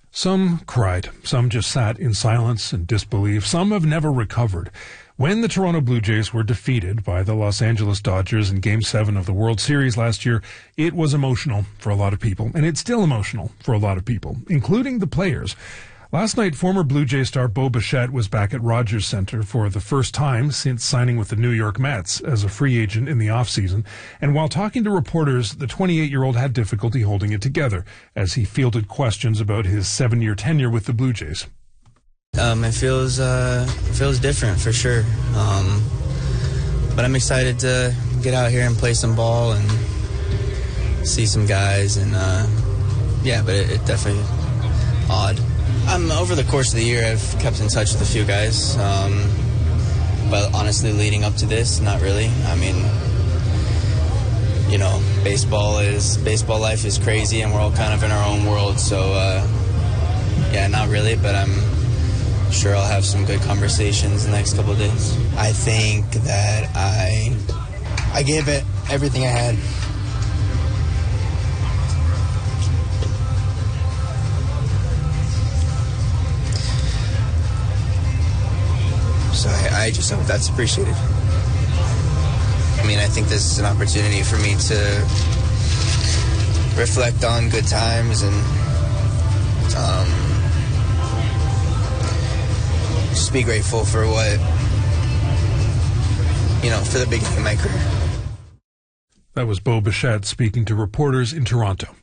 Some cried. Some just sat in silence and disbelief. Some have never recovered. When the Toronto Blue Jays were defeated by the Los Angeles Dodgers in Game 7 of the World Series last year, it was emotional for a lot of people, and it's still emotional for a lot of people, including the players. Last night, former Blue Jay star Bo Bichette was back at Rogers Centre for the first time since signing with the New York Mets as a free agent in the offseason. And while talking to reporters, the 28-year-old had difficulty holding it together as he fielded questions about his 7-year tenure with the Blue Jays. It feels different for sure, but I'm excited to get out here and play some ball and see some guys, and but it definitely odd. Over the course of the year, I've kept in touch with a few guys, but honestly, leading up to this, not really. I mean, baseball life is crazy, and we're all kind of in our own world, so not really, but I'm sure I'll have some good conversations the next couple of days. I think that I gave it everything I had. So I just hope that's appreciated. I mean, I think this is an opportunity for me to reflect on good times and just be grateful for for the beginning of my career. That was Bo Bichette speaking to reporters in Toronto.